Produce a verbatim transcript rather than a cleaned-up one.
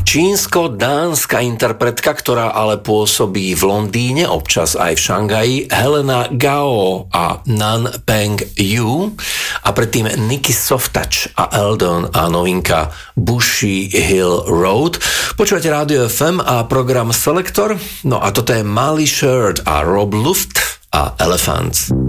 Čínsko-dánska interpretka, ktorá ale pôsobí v Londýne, občas aj v Šangaji, Helena Gao a Nan Peng Yu a predtým Nicky Softouch a Eldon a novinka Bushy Hill Road. Počúvate Rádio ef em a program Selektor, no a toto je Mali Shirt a Rob Luft a Elephants.